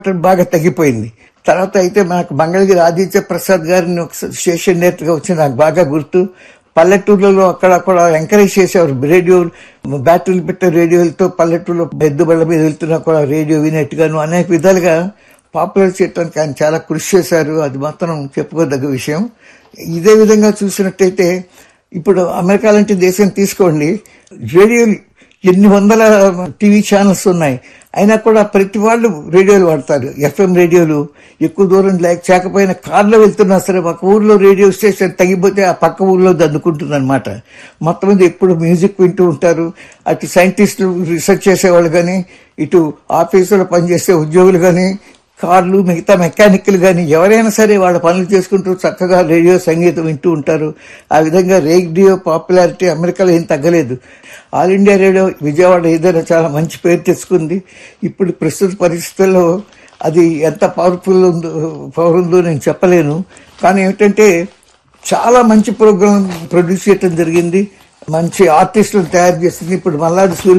బాగా తగ్గిపోయింది. తర్వాత అయితే నాకు మంగళగిరి ఆదిత్య ప్రసాద్ గారిని ఒక స్టేషన్ డైరెక్టర్గా వచ్చి నాకు బాగా గుర్తు. పల్లెటూర్లలో అక్కడ ఎంకరేజ్ చేసేవారు. రేడియో బ్యాటరీలు పెట్టే రేడియోలతో పల్లెటూరులో పెద్ద బళ్ళ మీద వెళ్తున్నా కూడా రేడియో వినేట్టుగాను అనేక విధాలుగా పాపులర్ చేయడానికి ఆయన చాలా కృషి చేశారు. అది మాత్రం చెప్పుకోదగ్గ విషయం. ఇదే విధంగా చూసినట్టయితే ఇప్పుడు అమెరికా లాంటి దేశం తీసుకోండి, రేడియోలు ఎన్ని వందల టీవీ ఛానల్స్ ఉన్నాయి, అయినా కూడా ప్రతి వాళ్ళు రేడియోలు వాడతారు. ఎఫ్ఎం రేడియోలు ఎక్కువ దూరం లేకపోయినా కార్లో వెళ్తున్నా సరే ఒక ఊర్లో రేడియో స్టేషన్ తగ్గిపోతే ఆ పక్క ఊర్లో దందుకుంటుంది అనమాట. మొత్తం మీద ఎప్పుడు మ్యూజిక్ వింటూ ఉంటారు. అటు సైంటిస్టులు రీసెర్చ్ చేసేవాళ్ళు కానీ, ఇటు ఆఫీసులో పనిచేసే ఉద్యోగులు కానీ, కార్లు మిగతా మెకానిక్లు కానీ ఎవరైనా సరే వాళ్ళ పనులు చేసుకుంటూ చక్కగా రేడియో సంగీతం వింటూ ఉంటారు. ఆ విధంగా రేడియో పాపులారిటీ అమెరికాలో ఏం తగ్గలేదు. ఆల్ ఇండియా రేడియో విజయవాడ ఏదైనా చాలా మంచి పేరు తెచ్చుకుంది. ఇప్పుడు ప్రస్తుత పరిస్థితుల్లో అది ఎంత పవర్ ఉందో నేను చెప్పలేను. కానీ ఏమిటంటే చాలా మంచి ప్రోగ్రాం ప్రొడ్యూస్ చేయడం జరిగింది, మంచి ఆర్టిస్టులను తయారు చేసింది. ఇప్పుడు మల్లాడి సూర్య